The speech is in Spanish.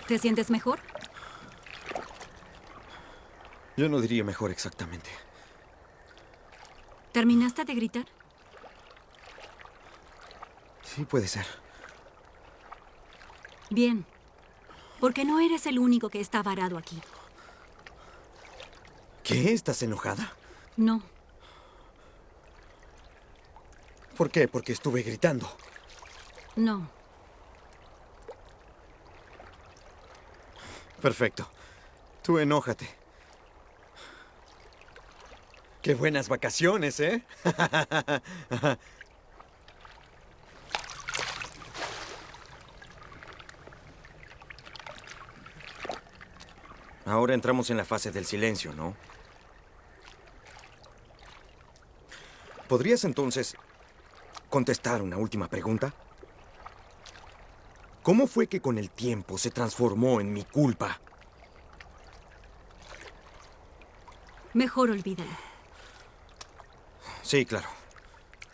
¿Te sientes mejor? Yo no diría mejor exactamente. ¿Terminaste de gritar? Sí, puede ser. Bien. Porque no eres el único que está varado aquí. ¿Qué? ¿Estás enojada? No. ¿Por qué? Porque estuve gritando. No. Perfecto. Tú enójate. ¡Qué buenas vacaciones, eh! Ahora entramos en la fase del silencio, ¿no? ¿Podrías entonces contestar una última pregunta? ¿Cómo fue que con el tiempo se transformó en mi culpa? Mejor olvídalo. Sí, claro.